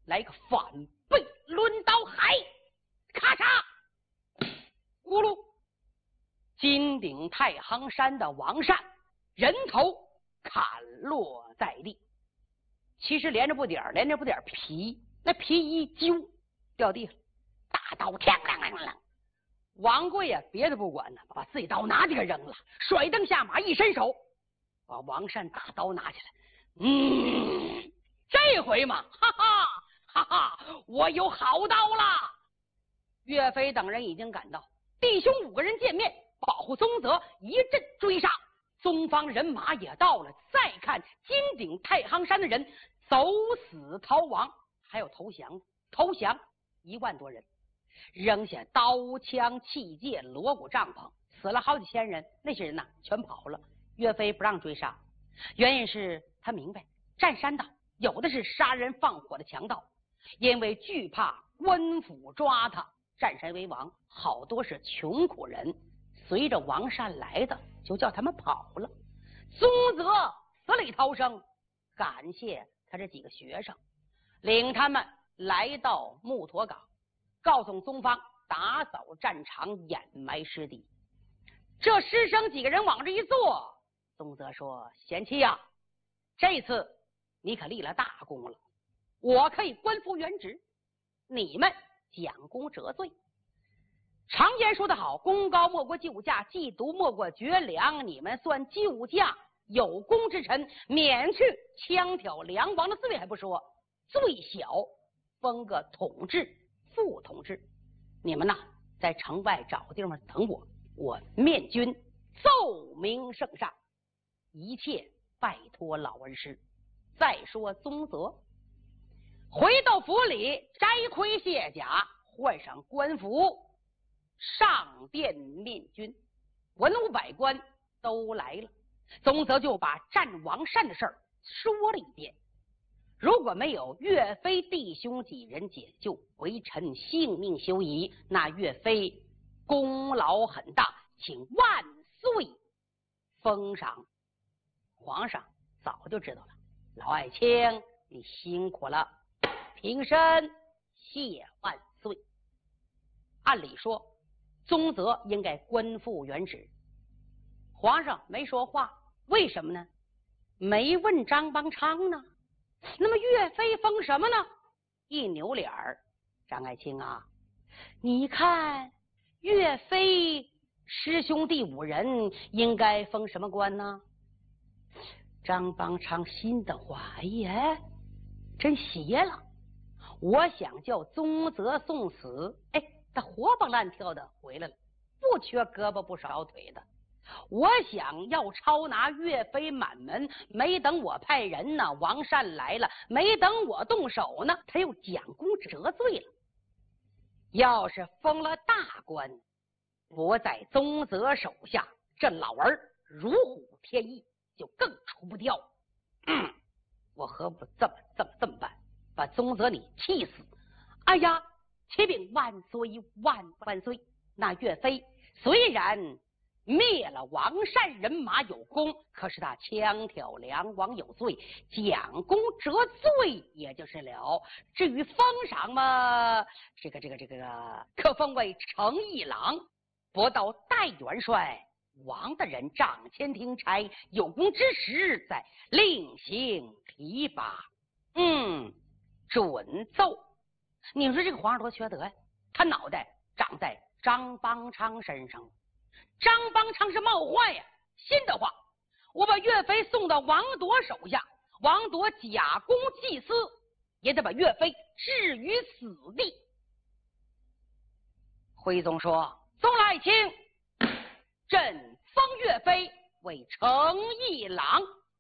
来个反背抡刀海，咔嚓，咕噜，金顶太行山的王善人头砍落在地。其实连着不点皮，那皮一揪掉地上，大刀锵啷啷啷。王贵呀，别的不管呢，把自己刀拿起来扔了，甩蹬下马，一伸手把王善大刀拿起来。这回嘛，哈哈哈哈，我有好刀了。岳飞等人已经赶到，弟兄5个人见面，保护宗泽，一阵追杀。宗方人马也到了，再看金顶太行山的人走死逃亡，还有投降1万多人，扔下刀枪器械锣鼓帐篷，死了好几千人。那些人呢全跑了。岳飞不让追杀，原因是他明白占山的有的是杀人放火的强盗，因为惧怕官府抓他占山为王，好多是穷苦人，随着王善来的就叫他们跑了。宗泽死里逃生，感谢他这几个学生，领他们来到木沱港，告诉宗方打扫战场，掩埋尸体。这师生几个人往这一坐，宗泽说：贤妻呀，这次你可立了大功了，我可以官复原职，你们将功折罪。常言说得好，功高莫过救驾，嫉毒莫过绝粮。你们算救驾有功之臣，免去枪挑梁王的罪还不说，最小封个统制副统治。你们呐，在城外找个地方等我，我面君奏明圣上，一切拜托老恩师。再说宗泽回到府里，摘盔卸甲，换上官服，上殿面君。文武百官都来了，宗泽就把战王善的事儿说了一遍。如果没有岳飞弟兄几人解救，为臣性命休矣。那岳飞功劳很大，请万岁封赏。皇上早就知道了，老爱卿你辛苦了，平身谢万岁。按理说宗泽应该官复原职，皇上没说话，为什么呢？没问张邦昌呢。那么岳飞封什么呢？一扭脸儿，张爱卿啊，你看岳飞师兄弟5人应该封什么官呢？张邦昌心的话，哎呀，真邪了。我想叫宗泽送死，哎，他活蹦乱跳的回来了，不缺胳膊不少腿的。我想要抄拿岳飞满门，没等我派人呢，王善来了，没等我动手呢，他又将功折罪了。要是封了大官，不在宗泽手下，这老儿如虎添翼，就更除不掉。我何不这么办，把宗泽你气死？哎呀，启禀万岁万岁！那岳飞虽然灭了王善人马有功，可是他枪挑梁王有罪，将功折罪也就是了。至于封赏嘛，这个可封为成义郎，博到代元帅。王的人掌前听差，有功之时再另行提拔。准奏。你说这个皇上多缺德呀，他脑袋长在张邦昌身上了。张邦昌是冒坏呀，信的话我把岳飞送到王铎手下，王铎假公济私，也得把岳飞置于死地。徽宗说：宗老爱卿，朕封岳飞为成义郎。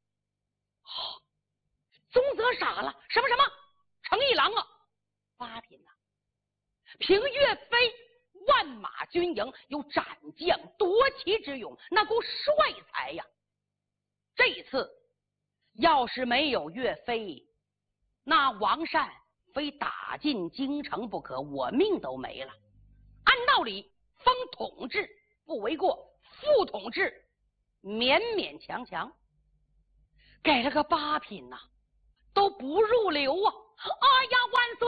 宗泽傻了，什么成义郎啊？八品啊！凭岳飞万马军营，有斩将夺旗之勇，那够帅才呀。这一次要是没有岳飞，那王善非打进京城不可，我命都没了。按道理封统治不为过，副统治勉勉强强，给了个八品呐，都不入流啊！哎呀，万岁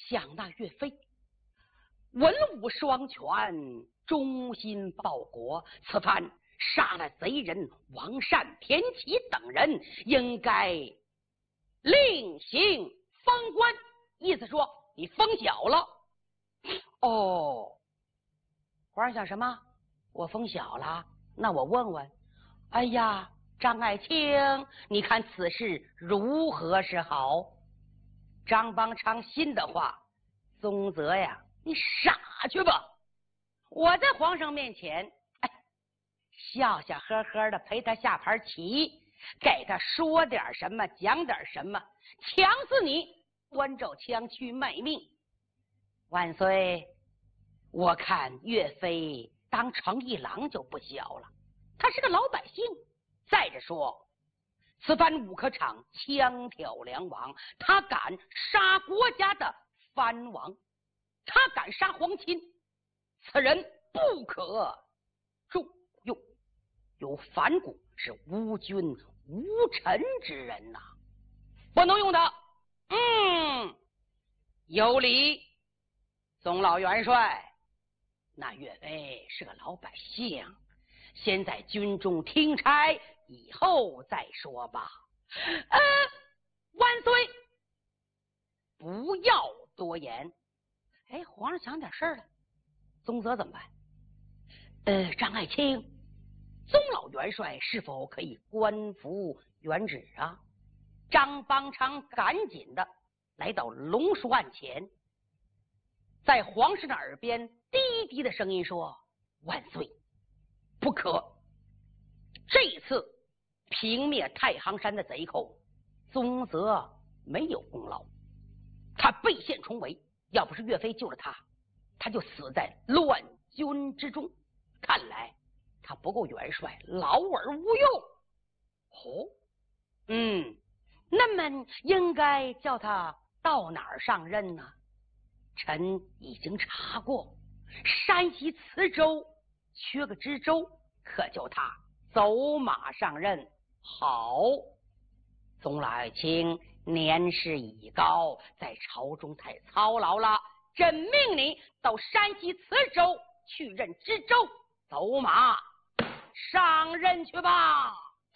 想那岳飞文武双全，忠心报国，此番杀了贼人王善、田启等人，应该另行封官。意思说你封小了。哦，皇上想什么？我封小了？那我问问。哎呀，张爱卿，你看此事如何是好？张邦昌信的话，宗泽呀，你傻去吧！我在皇上面前，笑笑呵呵的陪他下盘棋，给他说点什么，讲点什么，强死你，端着枪去卖命。万岁，我看岳飞当成一郎就不小了，他是个老百姓。再者说，此番武科场枪挑梁王，他敢杀国家的藩王，他敢杀皇亲，此人不可重用，有反骨，是无君无臣之人呐，不能用的。有理，宗老元帅，那岳飞是个老百姓，先在军中听差，以后再说吧。万岁，不要多言。皇上想点事儿了，宗泽怎么办？张爱卿，宗老元帅是否可以官复原旨啊？张邦昌赶紧的来到龙书案前，在皇上的耳边低低的声音说：万岁，不可！这一次平灭太行山的贼寇，宗泽没有功劳，他背陷重围，要不是岳飞救了他，他就死在乱军之中。看来他不够元帅，劳而无用。那么应该叫他到哪儿上任呢？臣已经查过，山西磁州缺个知州，可叫他走马上任。好，宗老爱卿年事已高，在朝中太操劳了，朕命你到山西磁州去任知州，走马上任去吧。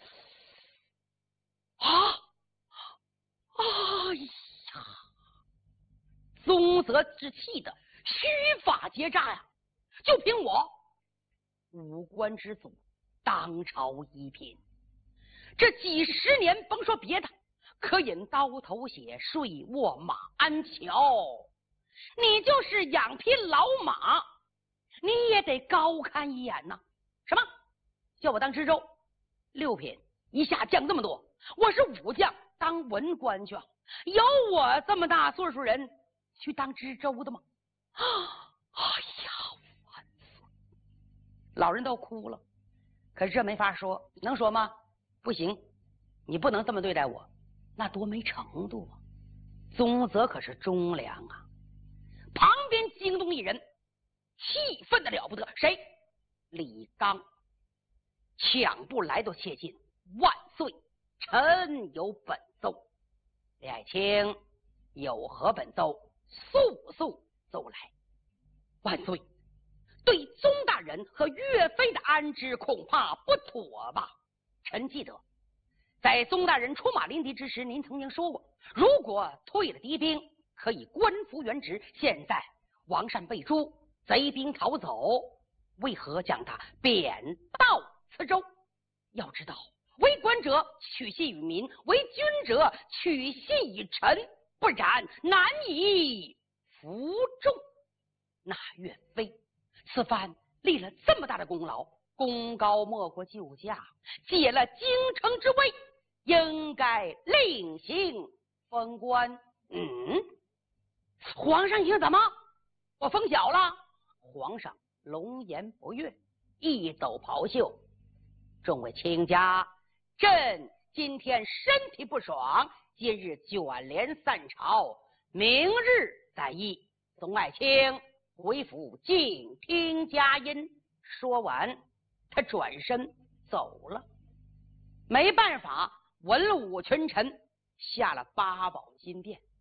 哎呀，宗泽之气的须发结扎呀！就凭我五官之祖，当朝一品，这几十年甭说别的，可饮刀头血，睡卧马鞍桥，你就是养匹老马，你也得高看一眼呐。什么叫我当知州？6品一下降这么多，我是武将，当文官去，有我这么大岁数人去当知州的吗？哎呀，万岁！老人都哭了，可是这没法说，能说吗？不行，你不能这么对待我，那多没程度啊！宗泽可是忠良啊！旁边惊动一人，气愤的了不得，谁？李刚抢步来到切近，万岁，臣有本奏。李爱卿有何本奏？速速奏来。万岁，对宗大人和岳飞的安置恐怕不妥吧？臣记得在宗大人出马临敌之时，您曾经说过，如果退了敌兵，可以官复原职。现在王善被诛，贼兵逃走，为何将他贬到磁州？要知道，为官者取信于民，为君者取信于臣，不然难以服众。那岳飞此番立了这么大的功劳，功高莫过救驾，解了京城之危，应该另行封官。皇上姓怎么？我封小了？皇上龙颜不悦，一抖袍袖：众位卿家，朕今天身体不爽，今日卷帘散朝，明日再议。宗爱卿回府静听佳音。说完，他转身走了。没办法，文武群臣下了8宝金殿。